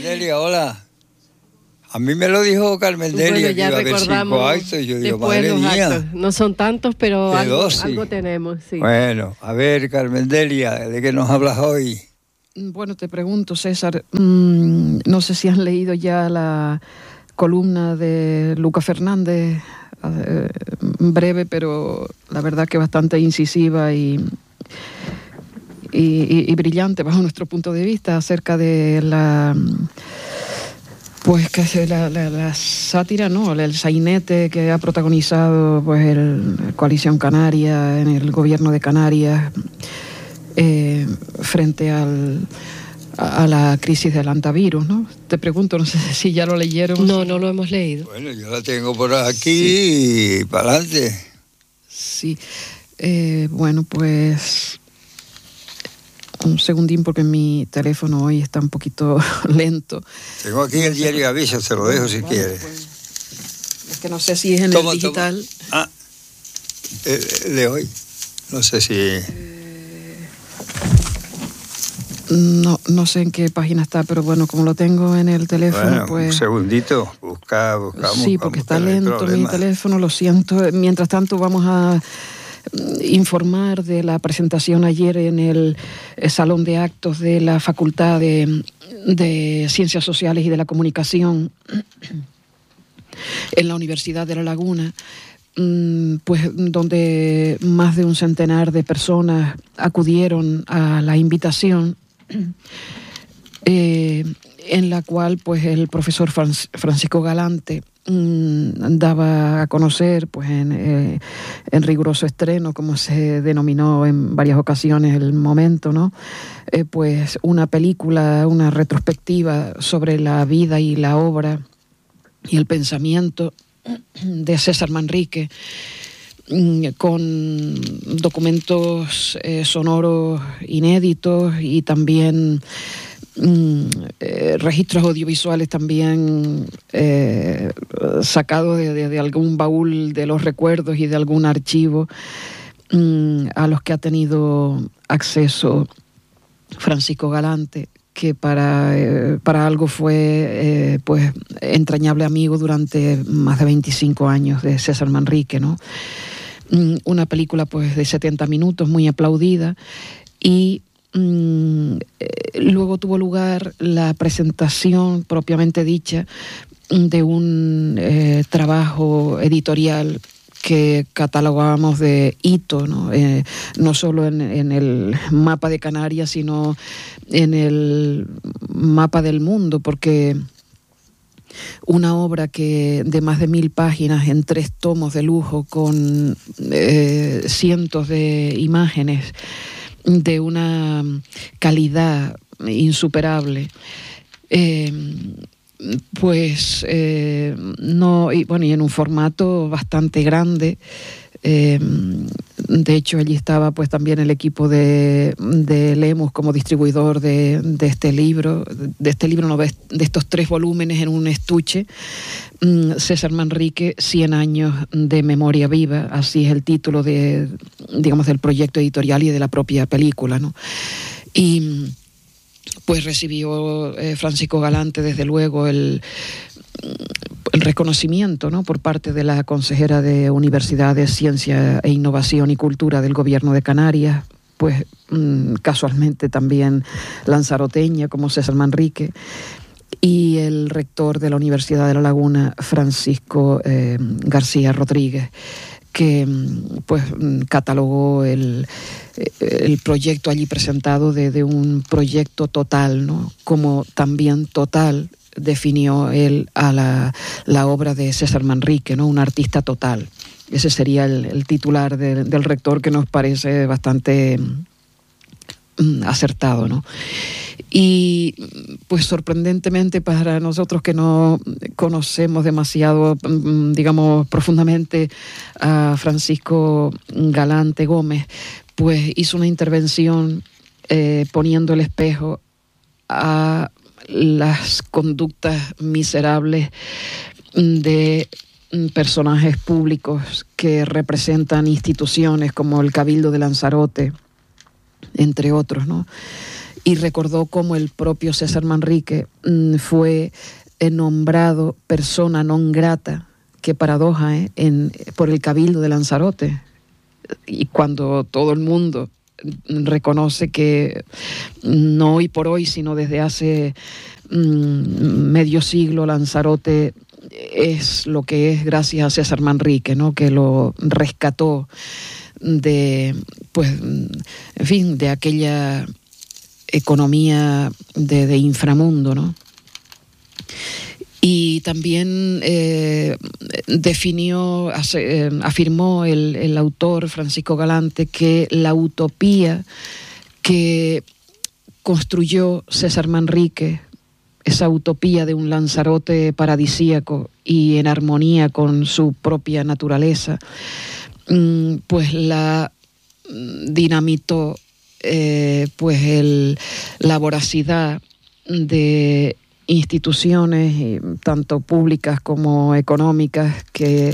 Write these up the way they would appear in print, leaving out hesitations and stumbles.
Delia, hola. A mí me lo dijo Carmen Delia, ya que iba a haber 5 actos. Yo digo, madre mía. Actos. No son tantos, pero algo tenemos, sí. Bueno, a ver, Carmen Delia, ¿de qué nos hablas hoy? Bueno, te pregunto, César, no sé si has leído ya la columna de Luca Fernández, breve, pero la verdad que bastante incisiva y brillante bajo nuestro punto de vista acerca de la sátira, ¿no? El sainete que ha protagonizado pues el Coalición Canaria en el gobierno de Canarias frente a la crisis del antivirus, ¿no? Te pregunto, no sé si ya lo leyeron. No lo hemos leído. Bueno, yo la tengo por aquí y para adelante. Sí. Bueno, pues un segundín porque mi teléfono hoy está un poquito lento. Tengo aquí el diario Aviso, se lo dejo si quieres. Pues, es que no sé si es en el digital. De hoy. No sé si... No sé en qué página está, pero bueno, como lo tengo en el teléfono, bueno, pues... un segundito, buscamos. Sí, porque está lento mi teléfono, lo siento. Mientras tanto vamos a informar de la presentación ayer en el Salón de Actos de la Facultad de Ciencias Sociales y de la Comunicación en la Universidad de La Laguna, pues donde más de un centenar de personas acudieron a la invitación, en la cual pues el profesor Francisco Galante daba a conocer pues en riguroso estreno, como se denominó en varias ocasiones el momento, ¿no? Pues una película, una retrospectiva sobre la vida y la obra y el pensamiento de César Manrique, con documentos sonoros inéditos y también registros audiovisuales también sacados de algún baúl de los recuerdos y de algún archivo a los que ha tenido acceso Francisco Galante, que para algo fue pues entrañable amigo durante más de 25 años de César Manrique, ¿no? Una película pues de 70 minutos, muy aplaudida, y luego tuvo lugar la presentación propiamente dicha de un trabajo editorial que catalogábamos de hito, ¿no? No solo en el mapa de Canarias, sino en el mapa del mundo, porque una obra que de más de 1000 páginas en 3 tomos de lujo, con cientos de imágenes de una calidad insuperable, pues no, y bueno, y en un formato bastante grande. De hecho, allí estaba pues también el equipo de Lemus como distribuidor de este libro, no, de estos 3 volúmenes en un estuche. César Manrique, 100 años de memoria viva, así es el título del proyecto editorial y de la propia película, ¿no? Y pues recibió Francisco Galante, desde luego, el reconocimiento, ¿no?, por parte de la consejera de Universidades, Ciencia e Innovación y Cultura del Gobierno de Canarias, pues casualmente también lanzaroteña como César Manrique, y el rector de la Universidad de La Laguna, Francisco García Rodríguez, que pues catalogó el proyecto allí presentado de un proyecto total, ¿no?, como también total definió él a la obra de César Manrique, ¿no?, un artista total. Ese sería el titular del rector, que nos parece bastante acertado, ¿no? Y pues sorprendentemente para nosotros, que no conocemos demasiado, digamos, profundamente a Francisco Galante Gómez, pues hizo una intervención poniendo el espejo a las conductas miserables de personajes públicos que representan instituciones como el Cabildo de Lanzarote, entre otros, ¿no? y recordó cómo el propio César Manrique fue nombrado persona non grata, qué paradoja, por el Cabildo de Lanzarote, y cuando todo el mundo reconoce que no hoy por hoy, sino desde hace medio siglo, Lanzarote es lo que es gracias a César Manrique, ¿no? Que lo rescató de, pues, en fin, de aquella economía de inframundo, ¿no? Y también afirmó el autor Francisco Galante que la utopía que construyó César Manrique, esa utopía de un Lanzarote paradisíaco y en armonía con su propia naturaleza, pues la dinamitó la voracidad de instituciones, tanto públicas como económicas, que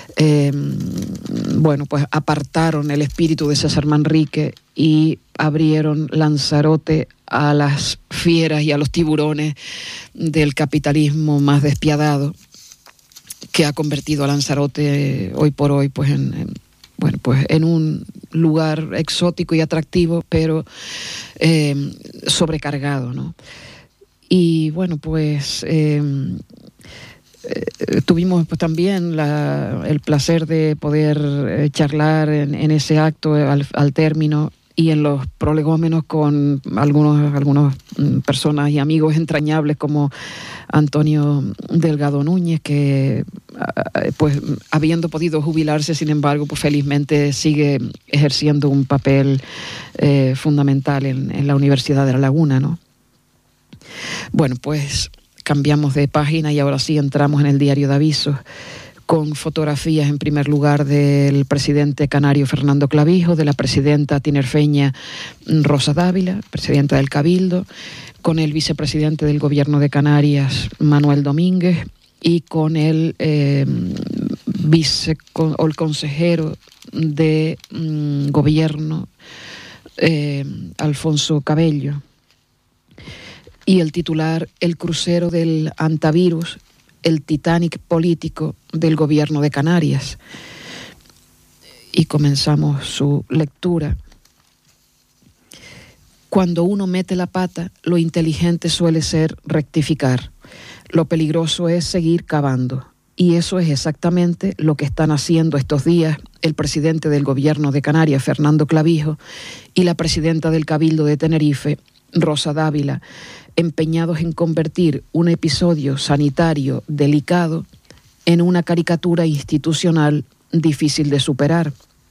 pues apartaron el espíritu de César Manrique y abrieron Lanzarote a las fieras y a los tiburones del capitalismo más despiadado, que ha convertido a Lanzarote hoy por hoy pues en un lugar exótico y atractivo, pero sobrecargado, ¿no? Y bueno, pues tuvimos pues también el placer de poder charlar en ese acto al término y en los prolegómenos con algunas personas y amigos entrañables como Antonio Delgado Núñez, que pues habiendo podido jubilarse, sin embargo, pues felizmente sigue ejerciendo un papel fundamental en la Universidad de La Laguna, ¿no? Bueno, pues cambiamos de página y ahora sí entramos en el diario de avisos con fotografías en primer lugar del presidente canario Fernando Clavijo, de la presidenta tinerfeña Rosa Dávila, presidenta del Cabildo, con el vicepresidente del Gobierno de Canarias Manuel Domínguez y con el consejero de Gobierno Alfonso Cabello. Y el titular, el crucero del antivirus, el Titanic político del Gobierno de Canarias. Y comenzamos su lectura. Cuando uno mete la pata, lo inteligente suele ser rectificar. Lo peligroso es seguir cavando. Y eso es exactamente lo que están haciendo estos días el presidente del Gobierno de Canarias, Fernando Clavijo, y la presidenta del Cabildo de Tenerife, Rosa Dávila, empeñados en convertir un episodio sanitario delicado en una caricatura institucional difícil de superar.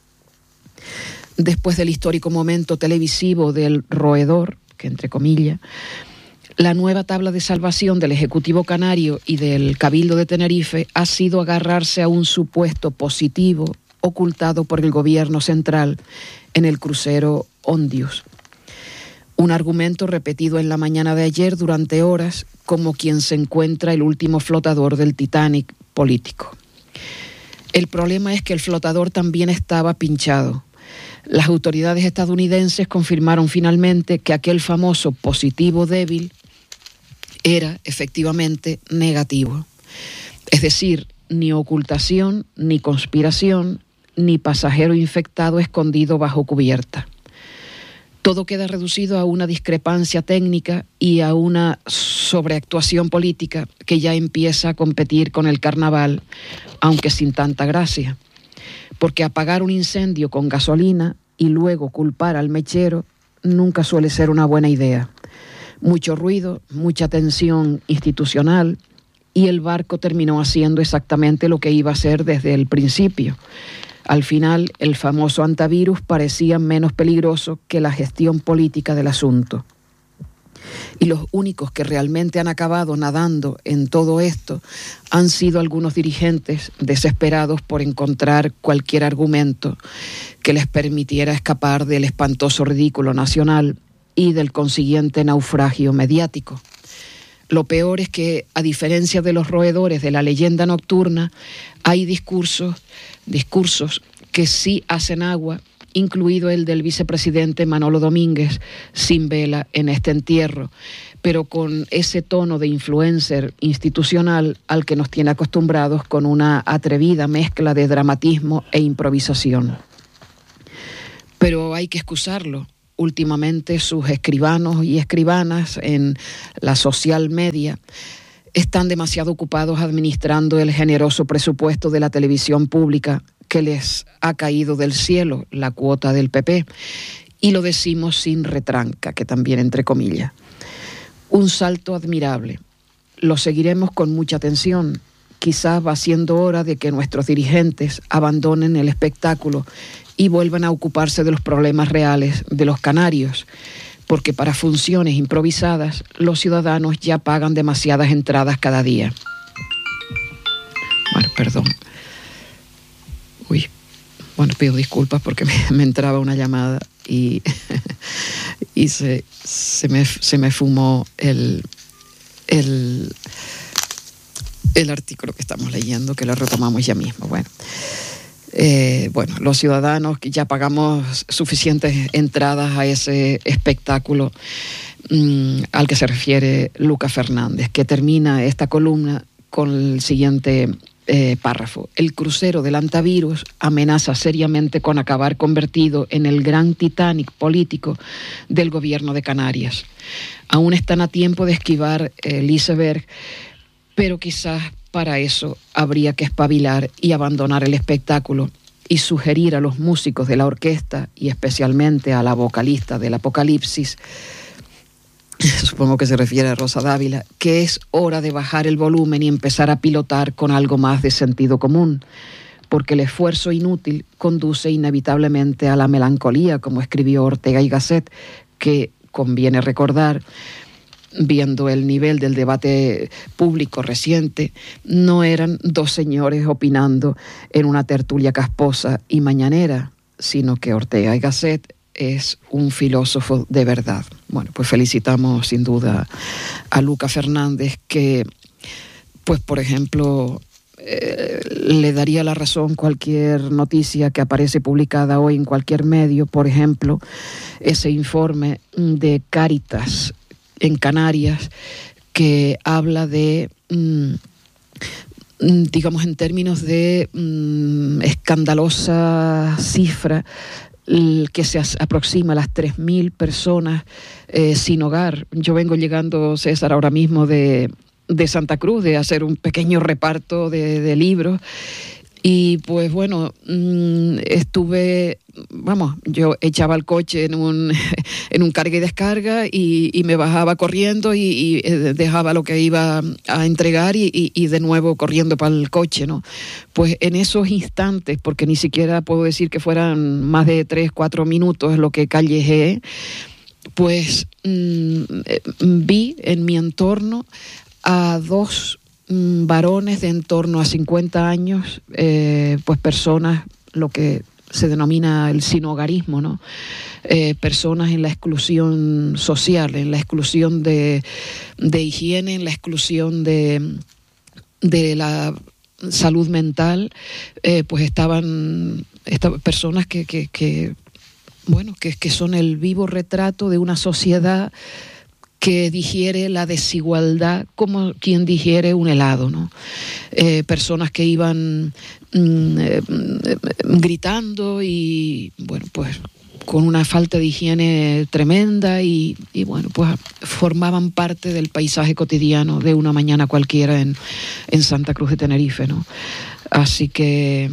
Después del histórico momento televisivo del roedor, que entre comillas, la nueva tabla de salvación del Ejecutivo Canario y del Cabildo de Tenerife ha sido agarrarse a un supuesto positivo ocultado por el Gobierno central en el crucero Ondius. Un argumento repetido en la mañana de ayer durante horas como quien se encuentra el último flotador del Titanic político. El problema es que el flotador también estaba pinchado. Las autoridades estadounidenses confirmaron finalmente que aquel famoso positivo débil era efectivamente negativo. Es decir, ni ocultación, ni conspiración, ni pasajero infectado escondido bajo cubierta. Todo queda reducido a una discrepancia técnica y a una sobreactuación política que ya empieza a competir con el carnaval, aunque sin tanta gracia. Porque apagar un incendio con gasolina y luego culpar al mechero nunca suele ser una buena idea. Mucho ruido, mucha tensión institucional y el barco terminó haciendo exactamente lo que iba a hacer desde el principio. Al final, el famoso antivirus parecía menos peligroso que la gestión política del asunto. Y los únicos que realmente han acabado nadando en todo esto han sido algunos dirigentes desesperados por encontrar cualquier argumento que les permitiera escapar del espantoso ridículo nacional y del consiguiente naufragio mediático. Lo peor es que, a diferencia de los roedores de la leyenda nocturna, hay discursos que sí hacen agua incluido el del vicepresidente Manolo Domínguez, sin vela en este entierro, pero con ese tono de influencer institucional al que nos tiene acostumbrados, con una atrevida mezcla de dramatismo e improvisación. Pero hay que excusarlo. Últimamente sus escribanos y escribanas en la social media están demasiado ocupados administrando el generoso presupuesto de la televisión pública que les ha caído del cielo, la cuota del PP, y lo decimos sin retranca, que también entre comillas. Un salto admirable. Lo seguiremos con mucha atención. Quizás va siendo hora de que nuestros dirigentes abandonen el espectáculo y vuelvan a ocuparse de los problemas reales de los canarios, porque para funciones improvisadas los ciudadanos ya pagan demasiadas entradas cada día. Bueno, perdón. Pido disculpas porque me entraba una llamada y se me fumó el artículo que estamos leyendo, que lo retomamos ya mismo. Los ciudadanos que ya pagamos suficientes entradas a ese espectáculo al que se refiere Luca Fernández, que termina esta columna con el siguiente párrafo. El crucero del antivirus amenaza seriamente con acabar convertido en el gran Titanic político del gobierno de Canarias. Aún están a tiempo de esquivar el iceberg, pero quizás para eso habría que espabilar y abandonar el espectáculo y sugerir a los músicos de la orquesta y especialmente a la vocalista del Apocalipsis, supongo que se refiere a Rosa Dávila, que es hora de bajar el volumen y empezar a pilotar con algo más de sentido común, porque el esfuerzo inútil conduce inevitablemente a la melancolía, como escribió Ortega y Gasset, que conviene recordar, viendo el nivel del debate público reciente, no eran dos señores opinando en una tertulia casposa y mañanera, sino que Ortega y Gasset es un filósofo de verdad. Bueno, pues felicitamos sin duda a Luca Fernández, que, pues por ejemplo, le daría la razón cualquier noticia que aparece publicada hoy en cualquier medio. Por ejemplo, ese informe de Cáritas en Canarias, que habla de, digamos en términos de escandalosa cifra, que se aproxima a las 3.000 personas sin hogar. Yo vengo llegando, César, ahora mismo de Santa Cruz, de hacer un pequeño reparto de libros. Y pues bueno, yo echaba el coche en un carga y descarga y me bajaba corriendo y dejaba lo que iba a entregar y de nuevo corriendo para el coche, ¿no? Pues en esos instantes, porque ni siquiera puedo decir que fueran más de 3-4 minutos lo que callejeé, pues vi en mi entorno a dos varones de en torno a 50 años, pues personas, lo que se denomina el sinhogarismo, ¿no? Personas en la exclusión social, en la exclusión de higiene, en la exclusión de la salud mental, pues estaban personas que son el vivo retrato de una sociedad que digiere la desigualdad como quien digiere un helado, ¿no? Personas que iban gritando y, bueno, pues con una falta de higiene tremenda y bueno, pues formaban parte del paisaje cotidiano de una mañana cualquiera en Santa Cruz de Tenerife, ¿no? Así que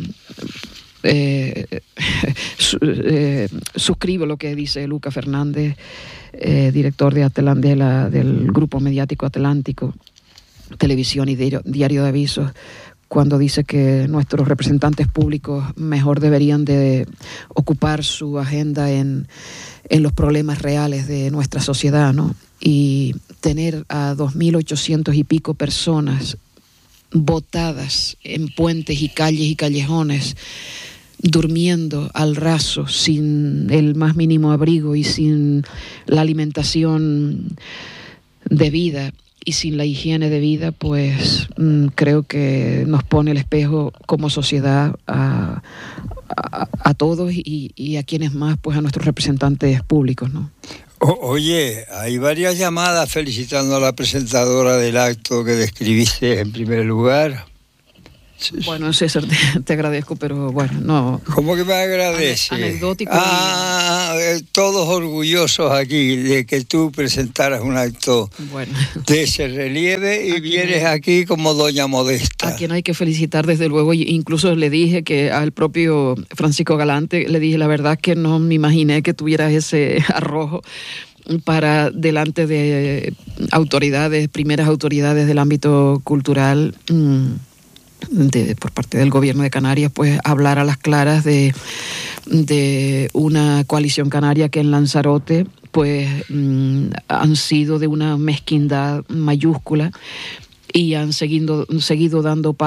suscribo lo que dice Luca Fernández, director del Grupo Mediático Atlántico, Televisión y Diario de Avisos, cuando dice que nuestros representantes públicos mejor deberían de ocupar su agenda en los problemas reales de nuestra sociedad, ¿no? Y tener a 2.800 y pico personas botadas en puentes y calles y callejones, durmiendo al raso, sin el más mínimo abrigo y sin la alimentación debida y sin la higiene debida, pues creo que nos pone el espejo como sociedad a a todos y a quienes más, pues a nuestros representantes públicos, ¿no? Oye, hay varias llamadas felicitando a la presentadora del acto que describiste en primer lugar. Bueno, César, te agradezco, pero bueno, no... ¿Cómo que me agradece? Anecdótico. Todos orgullosos aquí de que tú presentaras un acto de ese relieve y vienes aquí como doña Modesta. A quien hay que felicitar, desde luego. Incluso le dije que al propio Francisco Galante, le dije, la verdad que no me imaginé que tuvieras ese arrojo para delante de primeras autoridades del ámbito cultural, por parte del gobierno de Canarias, pues hablar a las claras de una coalición canaria que en Lanzarote pues han sido de una mezquindad mayúscula y han seguido dando pasos